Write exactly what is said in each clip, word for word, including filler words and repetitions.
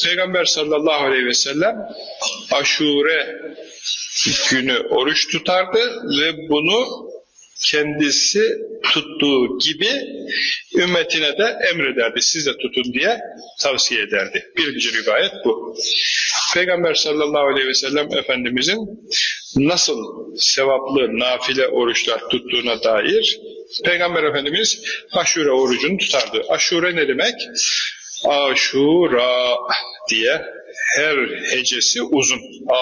Peygamber sallallahu aleyhi ve sellem Aşure günü oruç tutardı ve bunu kendisi tuttuğu gibi ümmetine de emrederdi. Siz de tutun diye tavsiye ederdi. Birinci rivayet bu. Peygamber sallallahu aleyhi ve sellem Efendimizin nasıl sevaplı nafile oruçlar tuttuğuna dair Peygamber Efendimiz Aşure orucunu tutardı. Aşure ne demek? Aşura diye her hecesi uzun.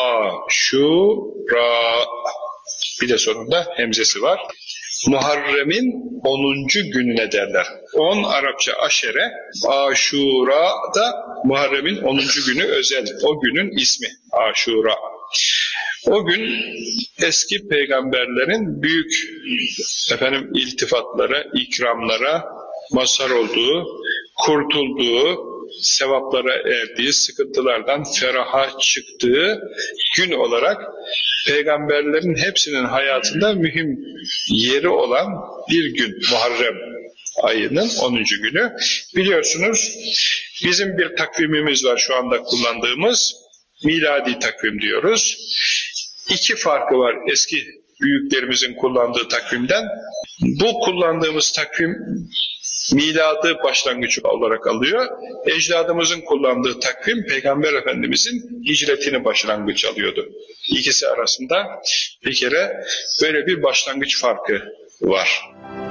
Aşura. Bir de sonunda hemzesi var. Muharrem'in onuncu gününe derler. on Arapça aşere, Aşura da Muharrem'in onuncu günü özel. O günün ismi Aşura. O gün eski peygamberlerin büyük efendim iltifatlara, ikramlara mazhar olduğu, kurtulduğu, sevaplara erdiği, sıkıntılardan feraha çıktığı gün olarak peygamberlerin hepsinin hayatında mühim yeri olan bir gün Muharrem ayının onuncu günü. Biliyorsunuz bizim bir takvimimiz var şu anda kullandığımız, miladi takvim diyoruz. İki farkı var eski büyüklerimizin kullandığı takvimden. Bu kullandığımız takvim miladı başlangıç olarak alıyor. Ecdadımızın kullandığı takvim Peygamber Efendimizin hicretini başlangıç alıyordu. İkisi arasında bir kere böyle bir başlangıç farkı var.